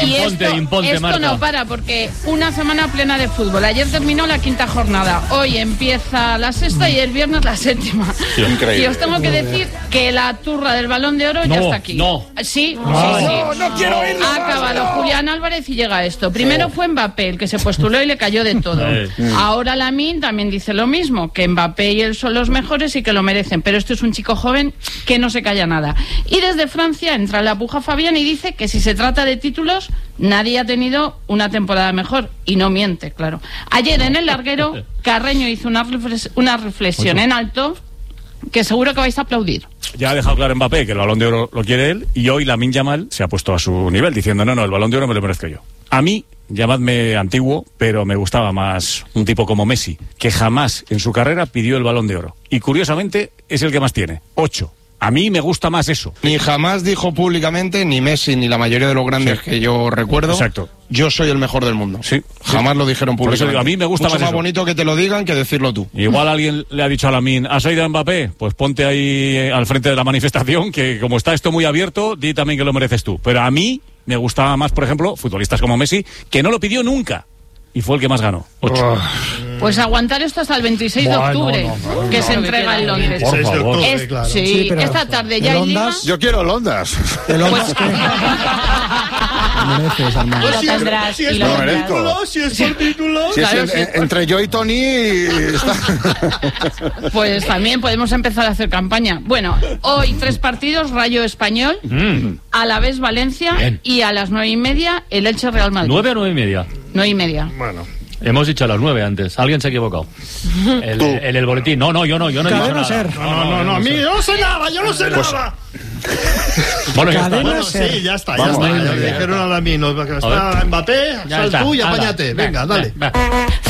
Imponte, esto Marta. no para, porque una semana plena de fútbol. Ayer terminó la 5ª jornada, hoy empieza la 6ª y el viernes la 7ª. Sí. Increíble. Y os tengo que decir que la turra del Balón de Oro ya está aquí. Sí. No quiero oírlo. Ha acabado Julián Álvarez y llega esto. Primero fue Mbappé, el que se postuló y le cayó de todo. Ahora Lamine también dice lo mismo, que Mbappé y él son los mejores y que lo merecen. Pero esto es un chico joven que no se calla nada. Y desde Francia entra la puja Fabián y dice que si se trata de títulos, nadie ha tenido una temporada mejor. Y no miente, claro. Ayer en el larguero, Carreño hizo una reflexión en alto que seguro que vais a aplaudir. Ya ha dejado claro Mbappé que el Balón de Oro lo quiere él, y hoy Lamine Yamal se ha puesto a su nivel diciendo no, el Balón de Oro me lo merezco yo. A mí, llamadme antiguo, pero me gustaba más un tipo como Messi, que jamás en su carrera pidió el Balón de Oro. Y curiosamente es el que más tiene, 8. A mí me gusta más eso. Ni jamás dijo públicamente, ni Messi, ni la mayoría de los grandes que yo recuerdo, exacto, yo soy el mejor del mundo. Sí. Jamás lo dijeron Por eso públicamente. digo, a mí me gusta mucho más eso. bonito que te lo digan que decirlo tú. Igual alguien le ha dicho a Lamine, ¿has oído a Mbappé? Pues ponte ahí al frente de la manifestación, que como está esto muy abierto, di también que lo mereces tú. Pero a mí me gustaba más, por ejemplo, futbolistas como Messi, que no lo pidió nunca. Y fue el que más ganó. 8. Pues aguantar esto hasta el 26 de octubre, que se entrega en Londres. Por favor. Sí, pero esta tarde ya hay liga. Yo quiero el Ondas. El Ondas que... mereces, Armando. Lo tendrás. Si es por título, si es por título. Si Claro, es sí. entre yo y Tony está... Pues también podemos empezar a hacer campaña. Bueno, hoy 3 partidos, Rayo Español, Alavés Valencia, Bien. y a las 9:30 el Elche Real Madrid. 9 o 9:30. 9:30. Bueno. Hemos dicho a las 9 antes. Alguien se ha equivocado. El boletín. No, yo no he dicho Cadena nada. Ser. No, a mí yo no sé nada, yo no sé nada. Bueno, ya está. Cadena Bueno, Ser. sí, ya está. Vamos, Ya ya le dijeron a mí, está Mbappé, Ya sal está. tú y apáñate. Venga, dale. Va.